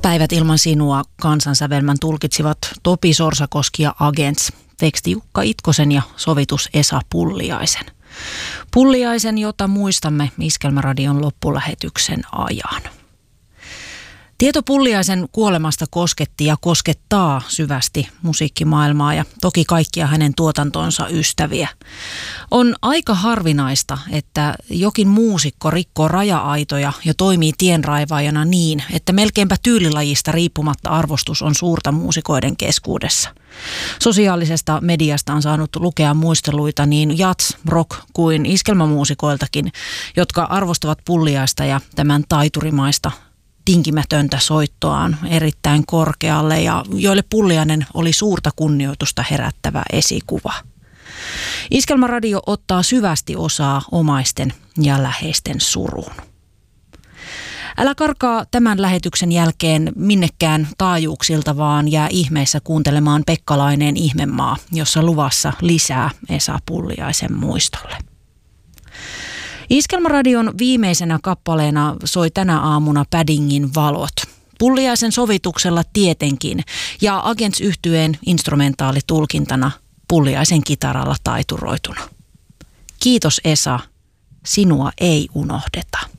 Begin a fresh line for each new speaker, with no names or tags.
Päivät ilman sinua kansansävelmän tulkitsivat Topi Sorsakoski ja Agents, teksti Jukka Itkosen ja sovitus Esa Pulliaisen. Pulliaisen, jota muistamme Iskelmäradion loppulähetyksen ajan. Tieto Pulliaisen kuolemasta kosketti ja koskettaa syvästi musiikkimaailmaa ja toki kaikkia hänen tuotantonsa ystäviä. On aika harvinaista, että jokin muusikko rikkoo raja-aitoja ja toimii tienraivaajana niin, että melkeinpä tyylilajista riippumatta arvostus on suurta muusikoiden keskuudessa. Sosiaalisesta mediasta on saanut lukea muisteluita niin jats, rock kuin iskelmämuusikoiltakin, jotka arvostavat Pulliaista ja tämän taiturimaista tinkimätöntä soittoaan erittäin korkealle ja joille Pulliainen oli suurta kunnioitusta herättävä esikuva. Iskelmäradio ottaa syvästi osaa omaisten ja läheisten suruun. Älä karkaa tämän lähetyksen jälkeen minnekään taajuuksilta, vaan jää ihmeessä kuuntelemaan Pekkalainen Ihmemaa, jossa luvassa lisää Esa Pulliaisen muistolle. Iskelmäradion viimeisenä kappaleena soi tänä aamuna Paddingin Valot. Pulliaisen sovituksella tietenkin ja Agents-yhtyeen instrumentaalitulkintana Pulliaisen kitaralla taituroituna. Kiitos Esa, sinua ei unohdeta.